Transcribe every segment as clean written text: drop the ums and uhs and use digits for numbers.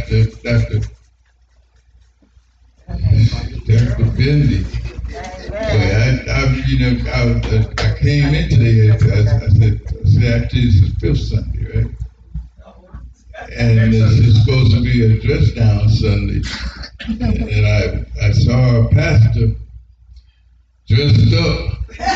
Dr. Bendy. But I came into the, I said, actually it's the fifth Sunday, right? And it's supposed to be a dress down Sunday. And I saw a pastor dressed up.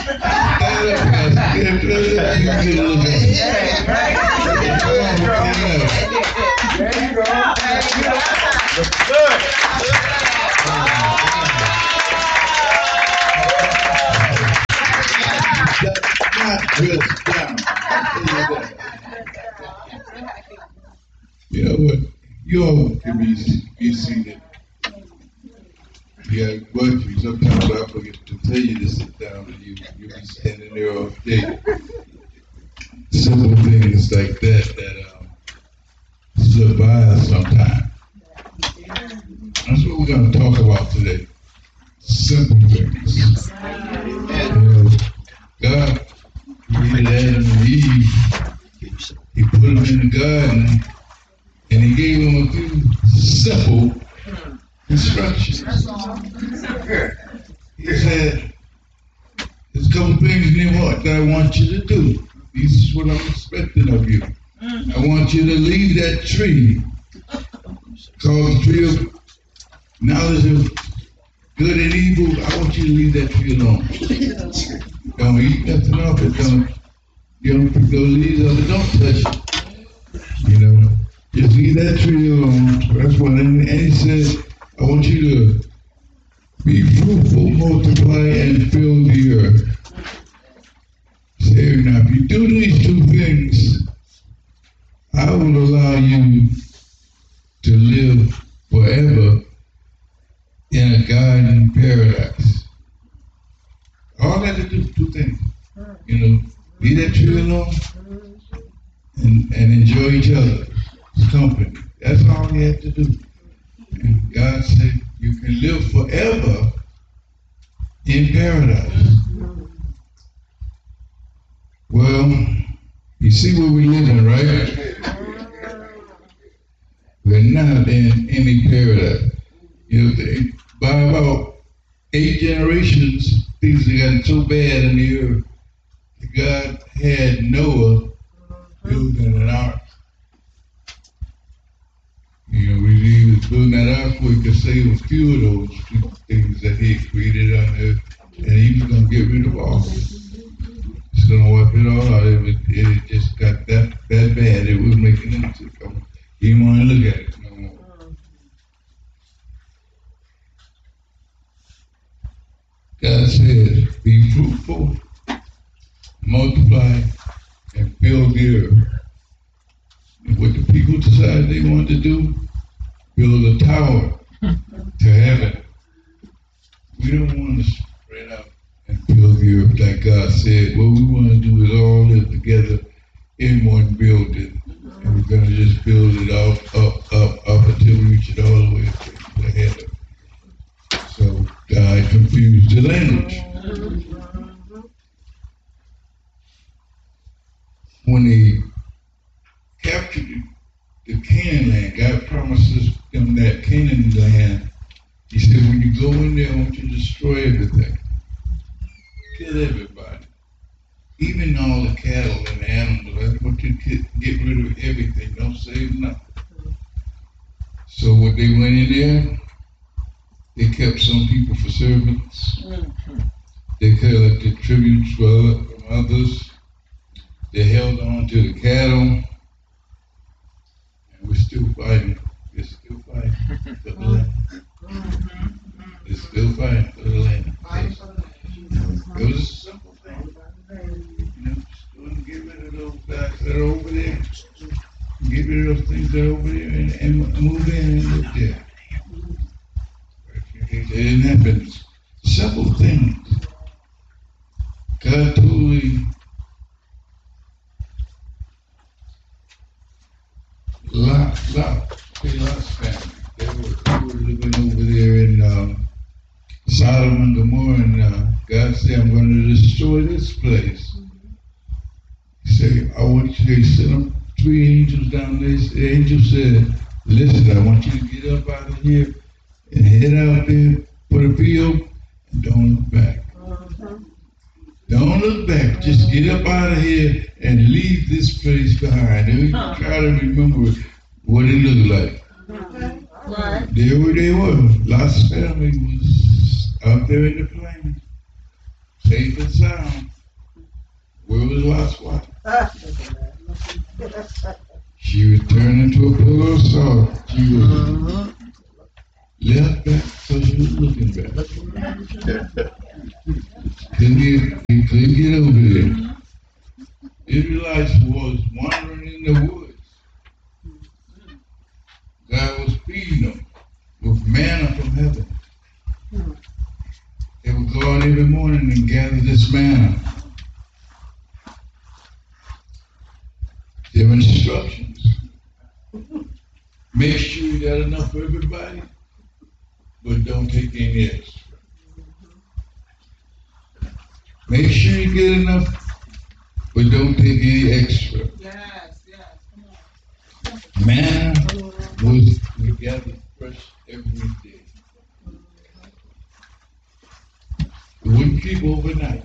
You know what? You all can be seated. Yeah, but sometimes I forget to tell you to sit down and you be standing there all day. Simple things like that slip by us sometimes. That's what we're going to talk about today. Simple things. God created Adam and Eve. He put them in the garden and he gave them a few simple instructions. He said, there's a couple things that I want you to do. This is what I'm expecting of you. I want you to leave that tree called the tree of knowledge of good and evil. I want you to leave that tree alone. Don't eat nothing off it. Don't pick those leaves off it. Don't touch it. Just leave that tree alone. That's what, and he said, I want you to be fruitful, multiply, and fill the earth. Say, now, if you do these two things, I will allow you to live forever in a garden paradise. All I got to do is two things. Leave that tree alone and enjoy each other's company. That's all you have to do. And God said, you can live forever in paradise. Well, you see where we're living, right? We're not in any paradise. By about 8 generations, things have gotten so bad in the earth that God had Noah building an ark. He was building that ark where he could save a few of those things that he had created on earth, and he was going to get rid of all of it. He's going to wipe it all out. It just got that bad. It was making him sick. He didn't want to look at it no more. God says, be fruitful, multiply, and fill the earth. And what the people decided they wanted to do, build a tower to heaven. We don't want to spread out and fill the earth like God said. What we want to do is all live together in one building. And we're going to just build it up until we reach it all the way to heaven. So God confused the language. When they captured the Canaan land, God promises them that Canaan land. He said, when you go in there, I want you to destroy everything. Kill everybody. Even all the cattle and animals. I want you to get rid of everything. Don't save nothing. So what they went in there, they kept some people for servants. They collected tributes from others. They held on to the cattle. And we're still fighting. We're still fighting for the land. We're still fighting for the land. It was a simple thing. Just go and get rid of those guys that are over there. Get rid of those things that are over there and move in and live there. It didn't happen. Simple things. God totally Lot's family. They were living over there in Sodom and Gomorrah, and God said, I'm going to destroy this place. He said, I want you to send them 3 angels down there. The angel said, Listen, I want you to get up out of here and head out there for the field and don't look back. Don't look back. Just get up out of here and leave this place behind. Don't try to remember what it looked like. There they were. Lot's family was out there in the plains, safe and sound. Where was Lot's wife? She was turned into a pillar of salt. She was left back because she was looking back. He couldn't get over there. Israelites was wandering in the woods. God was feeding them with manna from heaven. They would go out every morning and gather this manna. Their instructions. Make sure you got enough for everybody, but don't take any extra. Make sure you get enough, but don't take any extra. Yes, come on. Manna was gathered fresh every day. It wouldn't keep overnight.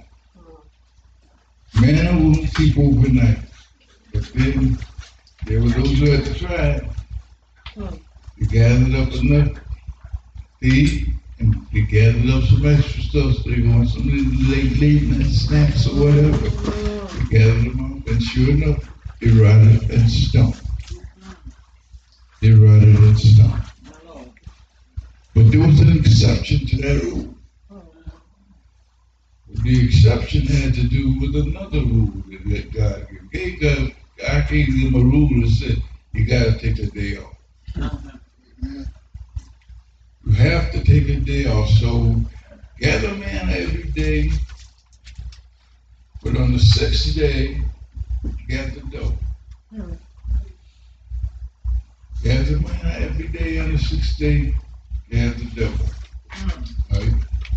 Manna wouldn't keep overnight. But then there were those who had to try it. They gathered up enough to eat, and they gathered up some extra stuff so they want some late night snacks or whatever. They gathered them up, and sure enough, they rotted and stunk. They rotted and stunk. But there was an exception to that rule. The exception had to do with another rule that God gave. God gave them a rule that said, you got to take a day off. You have to take a day off. So gather manna every day, but on the sixth day, gather dough. Gather manna every day on the sixth day, gather dough. Right?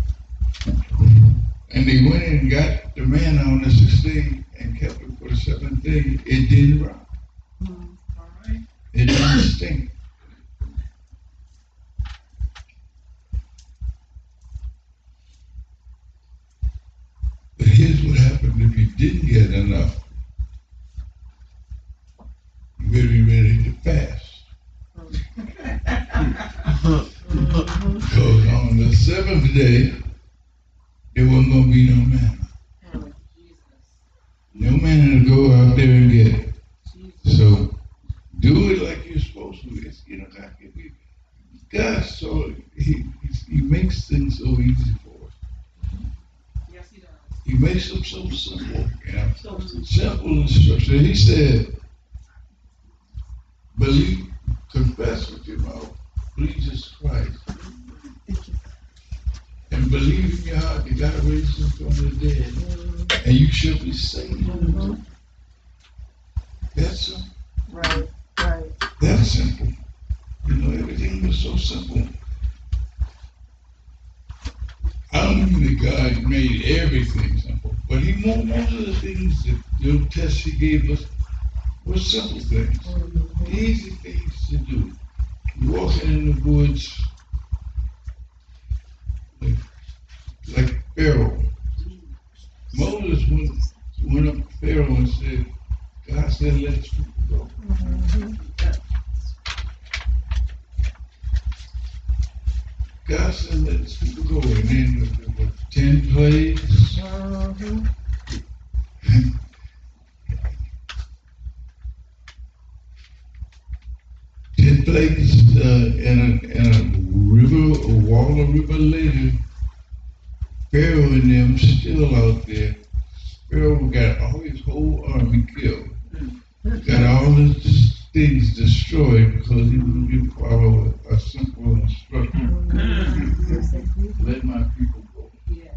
And they went in and got the manna on the sixth day and kept it for the seventh day. It didn't rot. It didn't stink. But here's what happened if you didn't get enough. You better be ready to fast. Because on the seventh day, there wasn't going to be no manna. No manna to go out there and get it. So do it like you're supposed to. It's, God, so he makes things so easy for us. Yes, he does. He makes them so simple. Simple instruction. He said, believe, confess with your mouth, Jesus Christ. And believe in your heart that God raised him from the dead, and you shall be saved. That's simple. Right. That's simple. Everything was so simple. I don't mean that God made everything simple, but most of the things that the tests he gave us were simple things, easy things to do. You're walking in the woods like Pharaoh. Moses went up to Pharaoh and said, God said, let his people go. God said, let his people go. And then there were 10 plagues. 10 plagues in a river, a wall of river later. Pharaoh and them still out there. Pharaoh got all his whole army killed. Got all his things destroyed because he didn't follow a simple instruction. Let my people go.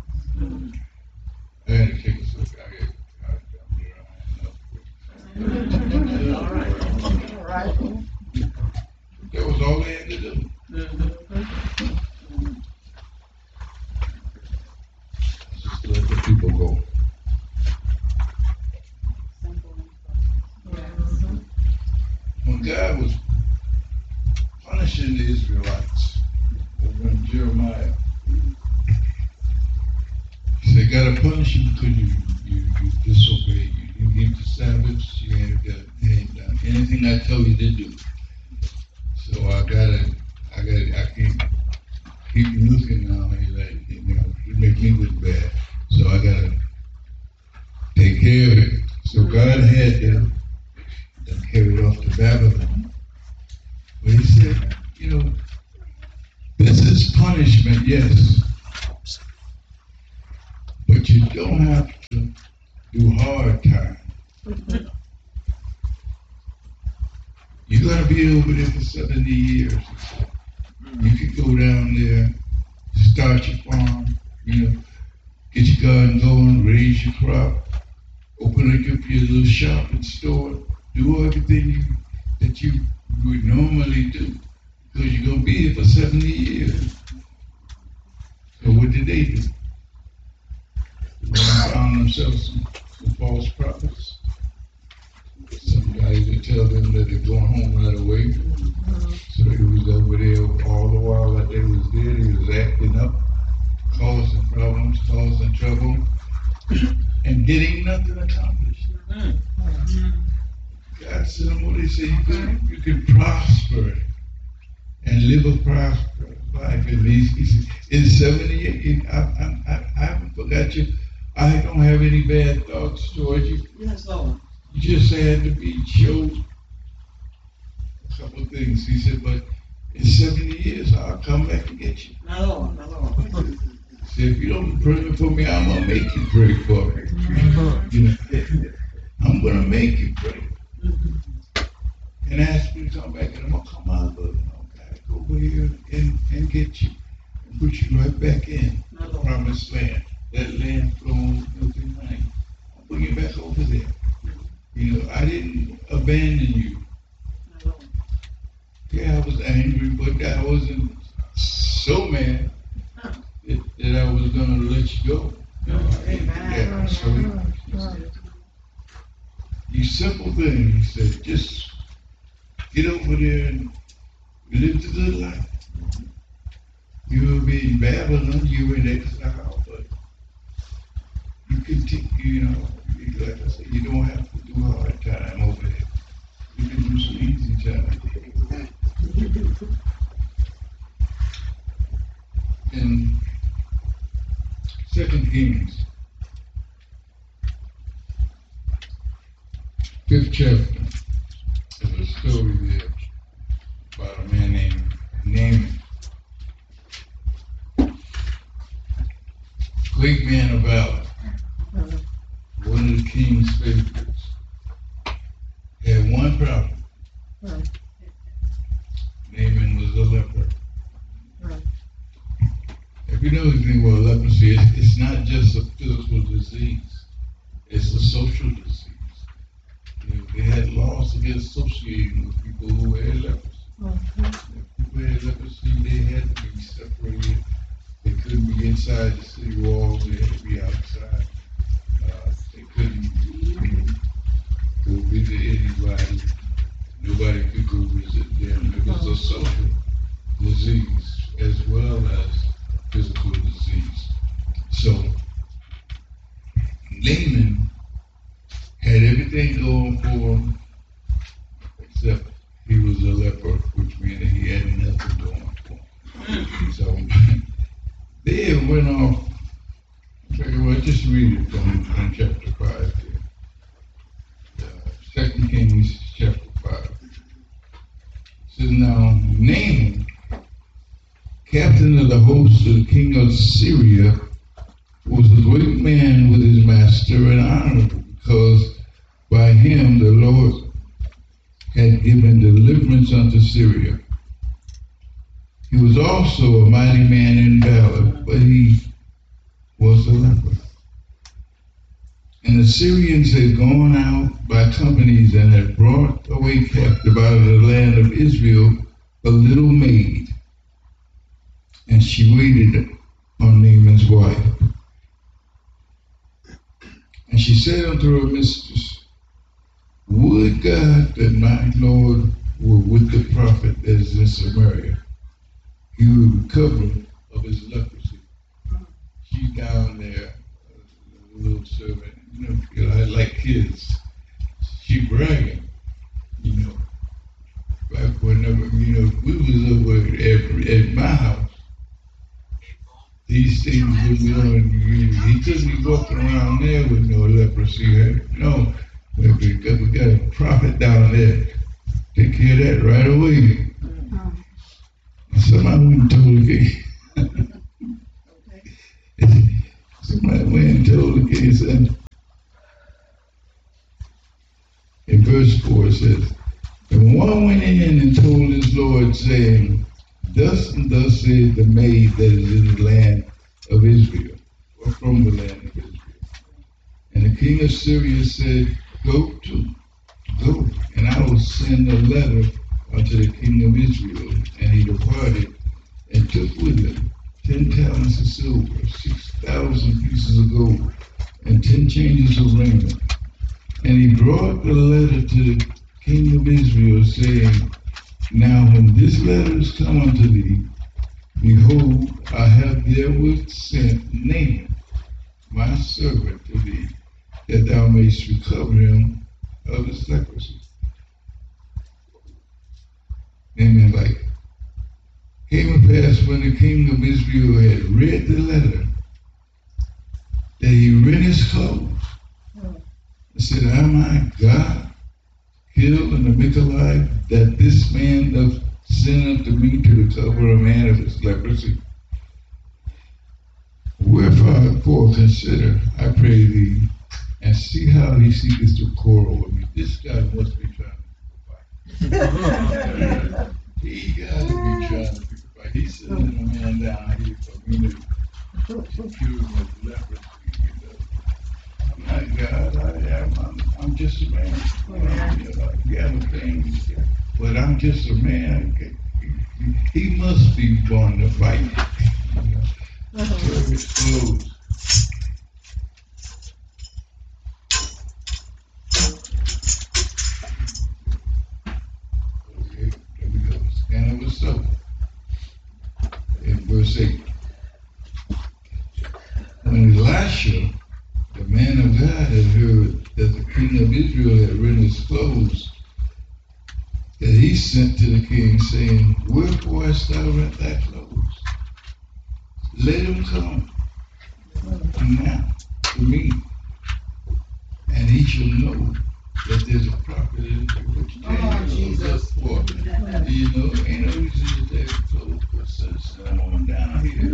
I had to take a look. All right. That was all they had to do. Just let the people go. When God was punishing the Israelites over in Jeremiah. He said, gotta punish you because you disobeyed. You didn't keep the Sabbaths. You ain't done anything I tell you to do. So I can't keep looking now. Like, it make me look bad. So I gotta take care of it. So God had them carried off to Babylon. But he said, this is punishment, yes. But you don't have to do hard time. You're going to be over there for 70 years. You can go down there, start your farm, get your garden going, raise your crop, open up your little shop and store, do everything that you would normally do. Because you're going to be here for 70 years. So what did they do? They found themselves some false prophets. Somebody would tell them that they're going home right away. So he was over there all the while that they was there. He was acting up, causing problems, causing trouble, and getting nothing accomplished. God said, what he said, you can prosper and live a prosperous life. And he said, in 78, I haven't forgot you. I don't have any bad thoughts towards you. Yes, Lord. You just had to be showed a couple of things. He said, but in 70 years, I'll come back and get you. My Lord, my Lord. He said, if you don't pray for me, I'm going to make you pray for me. I'm going to make you pray. And ask me to come back, and I'm going to come out, but go over here and get you and put you right back in the promised land. That land flowing with milk and honey. I'll bring you back over there. I didn't abandon you. Yeah, I was angry, but I wasn't so mad that I was going to let you go. Yeah, so these simple things that just get over there and live the good life. You will be in Babylon, you were in exile, but you continue, like I said, you don't have to do hard time over there. You can do some easy time. In 2 Kings, 5th chapter, there's a story there about a man named Naaman. Great man of valor. One of the king's favorites. Had one problem. Naaman was a leper. If you know anything about leprosy, it's not just a physical disease. It's a social disease. They had laws against associating with people who had leprosy. If people had leprosy, they had to be separated. They couldn't be inside the city walls. They had to be outside. They couldn't go visit anybody. Nobody could go visit them. It was a social disease as well as physical disease. So Naaman had everything going for him except he was a leper, which meant that he had nothing going for him. So they went off. Well, just read it from chapter 5 there. 2 Kings chapter 5. It says, now Naaman, captain of the host of the king of Syria, was a great man with his master and honorable, because by him the Lord had given deliverance unto Syria. He was also a mighty man in valor, but he was a leper. And the Syrians had gone out by companies and had brought away captive out of the land of Israel a little maid. And she waited on Naaman's wife. And she said unto her mistress, would God that my Lord were with the prophet that is in Samaria. He was recovering of his leprosy. She's down there, a little servant, I like kids. She bragging, Back whenever, we was over at my house. These things that we don't, he couldn't be walking around there with no leprosy. No, we got a prophet down there. Take care of that right away. Somebody went and told the king. Somebody went and told the king, said, in verse 4 it says, and one went in and told his Lord, saying, thus and thus said the maid that is in the land of Israel, or from the land of Israel. And the king of Syria said, go, and I will send a letter unto the king of Israel. And he departed and took with him 10 talents of silver, 6,000 pieces of gold, and 10 changes of raiment. And he brought the letter to the king of Israel, saying, now when this letter is come unto thee, behold, I have therewith sent Naaman, my servant, to thee, that thou mayest recover him of his leprosy. Naaman, like, came to pass when the king of Israel had read the letter, that he rent his clothes and said, am I God, kill and to make alive, that this man doth send unto me to recover a man of his leprosy? Wherefore consider, I pray thee, and see how he seeketh to quarrel with me. This guy must be trying to pick a fight. He got to be trying to pick a fight. He's sending a man down here for me to cure him of leprosy. I'm not God. I'm just a man. But I'm just a man. He must be born to fight. So it's closed. Okay, there we go. Scan of a soul. In verse 8. When Elisha, the man of God, had heard that the king of Israel had rent his clothes, that he sent to the king, saying, wherefore hast thou rent thy clothes? Let him come now to me, and he shall know that there's a prophet in which Jesus for. Ain't no reason to take clothes, but send someone down here.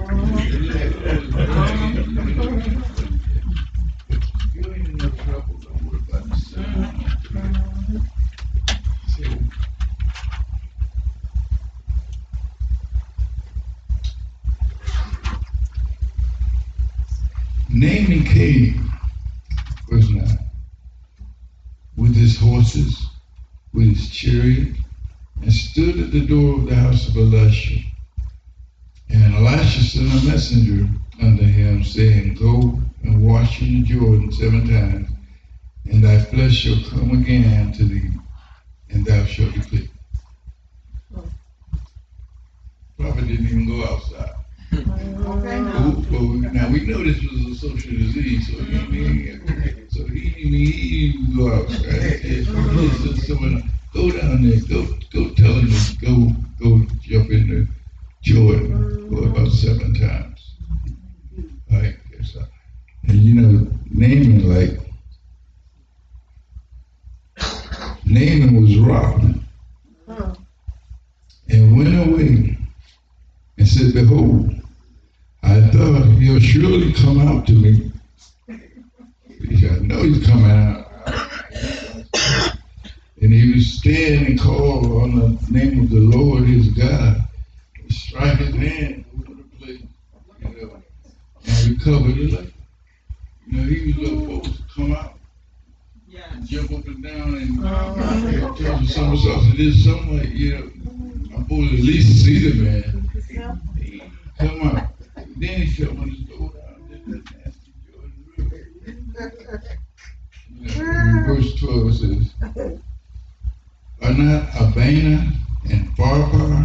You ain't in no trouble, don't worry about the son. So, Naaman came, verse 9, with his horses, with his chariot, and stood at the door of the house of Elisha. And Elisha sent a messenger unto him, saying, go and wash in the Jordan 7 times, and thy flesh shall come again to thee, and thou shalt be clean. Prophet didn't even go outside. Now we know this was a social disease, so he didn't even go outside. He said, someone, go down there, go tell him to go jump in the Jordan for about 7 times. Right? And Naaman was robbed and went away and said, behold, I thought he'll surely come out to me. I know he's coming out. And he would stand and call on the name of the Lord his God, and strike his hand over the place, and recover the leper. He was supposed to come out, and jump up and down, and tell the somersaults and this something like, I'm supposed to at least see the man. He come out. Then he shut on his door down, did that nasty Jordan River. Verse 12 says, are not Abana and Pharpar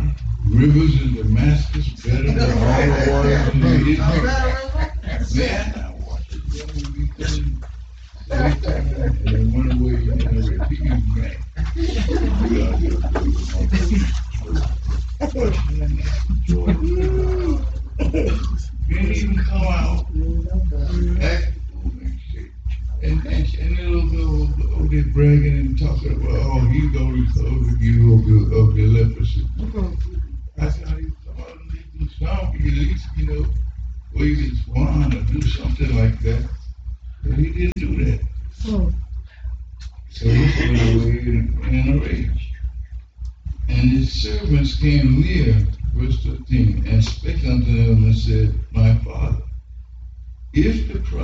rivers in Damascus better than all the waters in Israel? Man, I watched it when we become daytime and they went away in a repeating man. We are here to do Can't even come out, act and shit. And they'll go over there bragging and talking about, oh, he's going to cover you of the leprosy. I said, how you come out and leave this song? At least, wave his wand or do something like that. But he didn't do that. So he went away in a rage. And his servants came near, verse 13, and spake unto him and said, my father, if the